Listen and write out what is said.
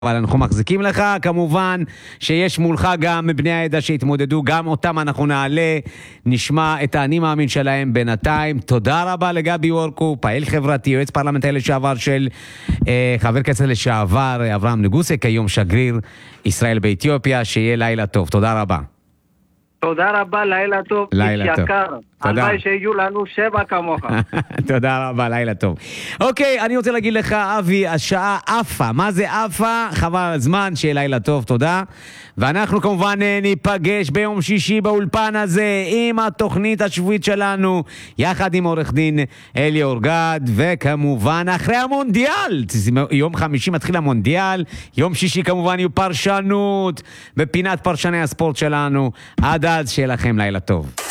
אבל אנחנו מחזיקים לך, כמובן שיש מולך גם בני העדה שהתמודדו, גם אותם אנחנו נעלה, נשמע את האני מאמין שלהם בינתיים. תודה רבה לגבי וורקו, פעיל חברתי, יועץ פרלמנטרי לשעבר של חבר כנסת לשעבר אברהם נגוסה, כיום שגריר ישראל באתיופיה. שיהיה לילה טוב, תודה רבה. תודה רבה, לילה טוב, איש יקר. הלוואי שיהיו לנו 7 כמוך. תודה רבה, לילה טוב. אוקיי, אני רוצה להגיד לך, אבי, השעה עפה. מה זה עפה? חבל הזמן, שיהיה לילה טוב, תודה. ואנחנו כמובן ניפגש ביום שישי באולפן הזה עם התוכנית השבועית שלנו, יחד עם עורך דין אלי אורגד, וכמובן אחרי המונדיאל. יום חמישי מתחיל המונדיאל, יום שישי כמובן יהיו פרשנות בפינת פרשני הספורט שלנו. עד אז שיהיה לכם לילה טוב.